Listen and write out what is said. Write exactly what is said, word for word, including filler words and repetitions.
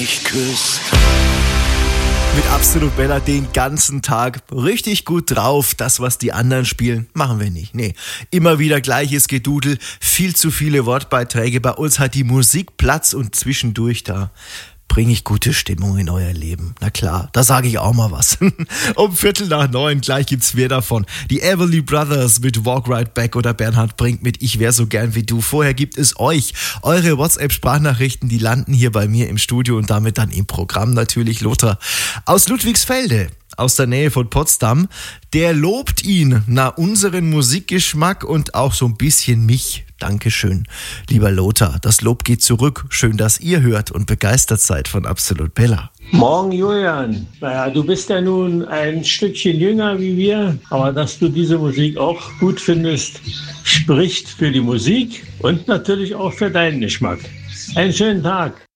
mich küsst. Mit Absolut Bella den ganzen Tag richtig gut drauf. Das, was die anderen spielen, machen wir nicht. Nee, immer wieder gleiches Gedudel, viel zu viele Wortbeiträge. Bei uns hat die Musik Platz und zwischendurch da bringe ich gute Stimmung in euer Leben. Na klar, da sage ich auch mal was. Um Viertel nach neun, gleich gibt's mehr davon. Die Everly Brothers mit Walk Right Back oder Bernhard Brink mit Ich wär so gern wie du. Vorher gibt es euch. Eure WhatsApp-Sprachnachrichten, die landen hier bei mir im Studio und damit dann im Programm natürlich. Lothar aus Ludwigsfelde, aus der Nähe von Potsdam, der lobt ihn nach unseren Musikgeschmack und auch so ein bisschen mich. Dankeschön, lieber Lothar. Das Lob geht zurück. Schön, dass ihr hört und begeistert seid von Absolut Bella. Morgen, Julian. Naja, du bist ja nun ein Stückchen jünger wie wir, aber dass du diese Musik auch gut findest, spricht für die Musik und natürlich auch für deinen Geschmack. Einen schönen Tag.